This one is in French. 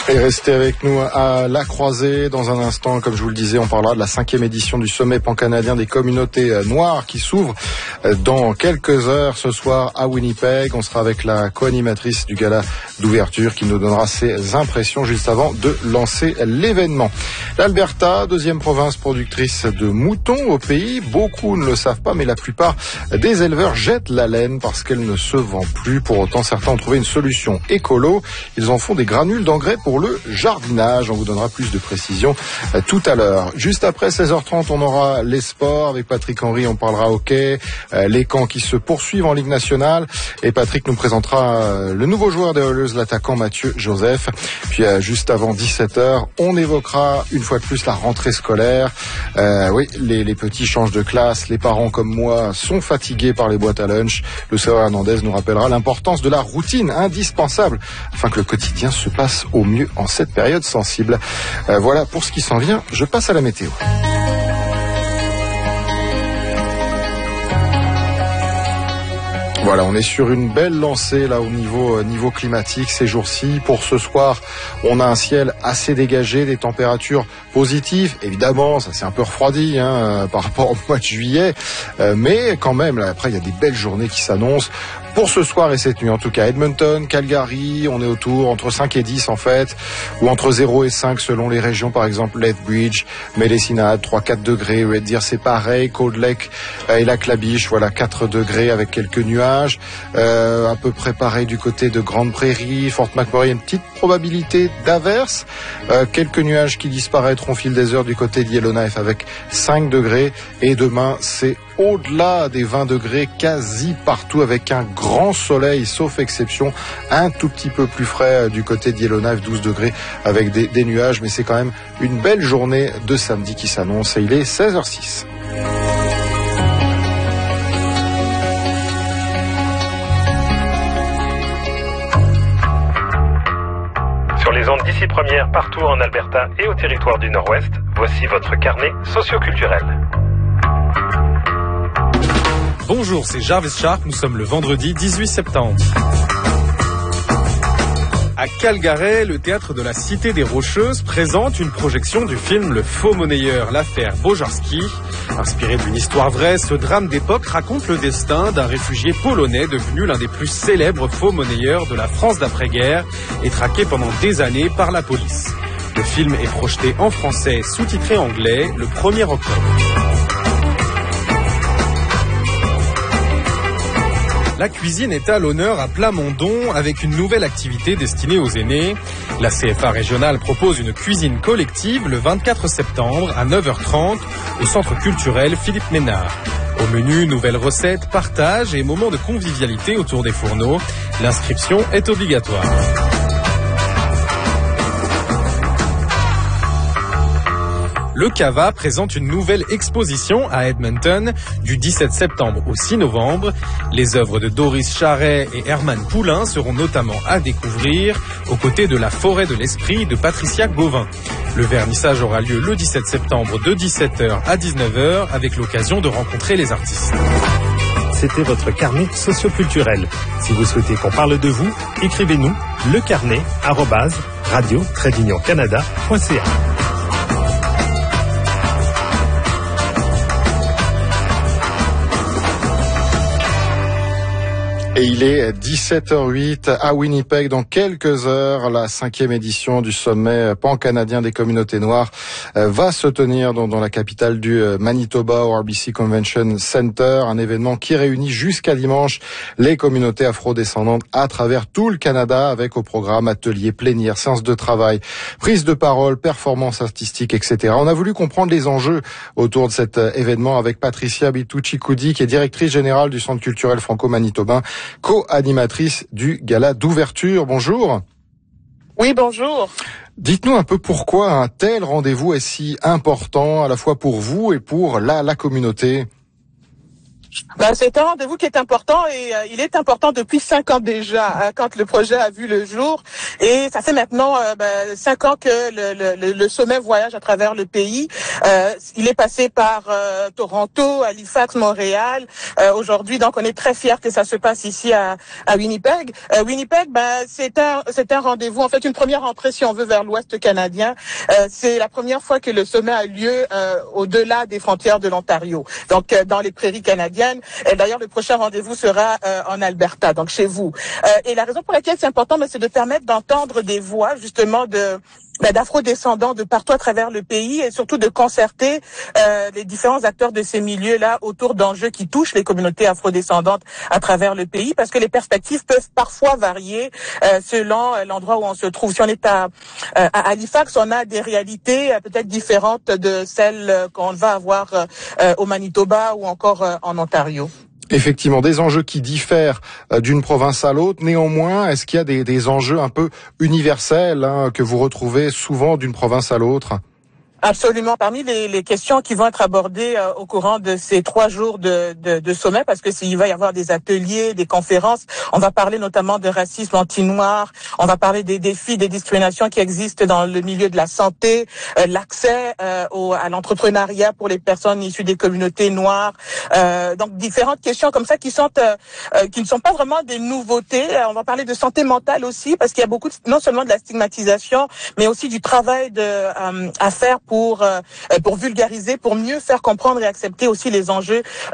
Et restez avec nous à La Croisée. Dans un instant, comme je vous le disais, on parlera de la 5e édition du sommet pan-canadien des communautés noires qui s'ouvre dans quelques heures ce soir à Winnipeg. On sera avec la co-animatrice du gala d'ouverture qui nous donnera ses impressions juste avant de lancer l'événement. L'Alberta, deuxième province productrice de moutons au pays. Beaucoup ne le savent pas, mais la plupart des éleveurs jettent la laine parce qu'elle ne se vend plus. Pour autant, certains ont trouvé une solution écolo. Ils en font des granules d'engrais pour le jardinage. On vous donnera plus de précisions tout à l'heure. Juste après 16h30, on aura les sports avec Patrick Henry. On parlera hockey, les camps qui se poursuivent en Ligue nationale. Et Patrick nous présentera le nouveau joueur des Oilers, l'attaquant Mathieu Joseph. Puis juste avant 17h, on évoquera une fois de plus la rentrée scolaire. Oui, les petits changent de classe. Les parents comme moi sont fatigués par les boîtes à lunch. Lucero Hernandez nous rappellera l'importance de la routine indispensable afin que le quotidien se passe au mieux en cette période sensible. Voilà pour ce qui s'en vient. Je passe à la météo. Voilà, on est sur une belle lancée là au niveau climatique ces jours-ci. Pour ce soir, on a un ciel assez dégagé, des températures positives. Évidemment, ça s'est un peu refroidi par rapport au mois de juillet, mais quand même, là, après, il y a des belles journées qui s'annoncent. Pour ce soir et cette nuit, en tout cas, Edmonton, Calgary, on est autour entre 5 et 10 en fait, ou entre 0 et 5 selon les régions, par exemple Lethbridge, Mélésina, 3-4 degrés, Red Deer c'est pareil, Cold Lake et Lac La Biche, voilà 4 degrés avec quelques nuages, à peu près pareil du côté de Grande Prairie, Fort McMurray, une petite probabilité d'averse, quelques nuages qui disparaîtront au fil des heures du côté de Yellowknife avec 5 degrés, et demain c'est au-delà des 20 degrés quasi partout avec un grand soleil, sauf exception, un tout petit peu plus frais du côté de Yellowknife, 12 degrés avec des nuages, mais c'est quand même une belle journée de samedi qui s'annonce et il est 16h06. Sur les ondes d'ici première, partout en Alberta et au territoire du Nord-Ouest, voici votre carnet socioculturel. Bonjour, c'est Jarvis Sharp, nous sommes le vendredi 18 septembre. À Calgary, le théâtre de la Cité des Rocheuses présente une projection du film Le Faux Monnayeur, l'affaire Bojarski. Inspiré d'une histoire vraie, ce drame d'époque raconte le destin d'un réfugié polonais devenu l'un des plus célèbres faux monnayeurs de la France d'après-guerre et traqué pendant des années par la police. Le film est projeté en français, sous-titré anglais, le 1er octobre. La cuisine est à l'honneur à Plamondon avec une nouvelle activité destinée aux aînés. La CFA régionale propose une cuisine collective le 24 septembre à 9h30 au centre culturel Philippe Ménard. Au menu, nouvelles recettes, partage et moments de convivialité autour des fourneaux. L'inscription est obligatoire. Le Cava présente une nouvelle exposition à Edmonton du 17 septembre au 6 novembre. Les œuvres de Doris Charret et Herman Poulain seront notamment à découvrir aux côtés de La Forêt de l'Esprit de Patricia Gauvin. Le vernissage aura lieu le 17 septembre de 17h à 19h avec l'occasion de rencontrer les artistes. C'était votre carnet socioculturel. Si vous souhaitez qu'on parle de vous, écrivez-nous lecarnet@radio-canada.ca. Et il est 17h08 à Winnipeg. Dans quelques heures, la 5e édition du sommet pan-canadien des communautés noires va se tenir dans la capitale du Manitoba, au RBC Convention Center. Un événement qui réunit jusqu'à dimanche les communautés afro-descendantes à travers tout le Canada avec au programme ateliers, plénières, séances de travail, prise de parole, performances artistiques, etc. On a voulu comprendre les enjeux autour de cet événement avec Patricia Bitucci-Coudi, qui est directrice générale du Centre culturel franco-manitobain, co-animatrice du gala d'ouverture. Bonjour. Oui, bonjour. Dites-nous un peu pourquoi un tel rendez-vous est si important à la fois pour vous et pour la communauté. C'est un rendez-vous qui est important et il est important depuis 5 ans déjà, quand le projet a vu le jour. Et ça fait maintenant 5 ans que le sommet voyage à travers le pays. Il est passé par Toronto, Halifax, Montréal. Aujourd'hui, donc, on est très fiers que ça se passe ici à Winnipeg. Winnipeg, c'est un rendez-vous, en fait, une première entrée, si on veut, vers l'Ouest canadien. C'est la première fois que le sommet a lieu au-delà des frontières de l'Ontario, donc dans les prairies canadiennes. Et d'ailleurs, le prochain rendez-vous sera en Alberta, donc chez vous. Et la raison pour laquelle c'est important, c'est de permettre d'entendre des voix, justement, d'afro-descendants de partout à travers le pays et surtout de concerter les différents acteurs de ces milieux-là autour d'enjeux qui touchent les communautés afro-descendantes à travers le pays, parce que les perspectives peuvent parfois varier selon l'endroit où on se trouve. Si on est à Halifax, on a des réalités peut-être différentes de celles qu'on va avoir au Manitoba ou encore en Ontario. Effectivement, des enjeux qui diffèrent d'une province à l'autre. Néanmoins, est-ce qu'il y a des enjeux un peu universels que vous retrouvez souvent d'une province à l'autre ? Absolument. Parmi les questions qui vont être abordées au courant de ces 3 jours de sommet, parce que il va y avoir des ateliers, des conférences, on va parler notamment de racisme anti-noir, on va parler des défis, des discriminations qui existent dans le milieu de la santé, l'accès à l'entrepreneuriat pour les personnes issues des communautés noires. Donc différentes questions comme ça qui ne sont pas vraiment des nouveautés. On va parler de santé mentale aussi, parce qu'il y a beaucoup non seulement de la stigmatisation, mais aussi du travail à faire pour vulgariser, pour mieux faire comprendre et accepter aussi les enjeux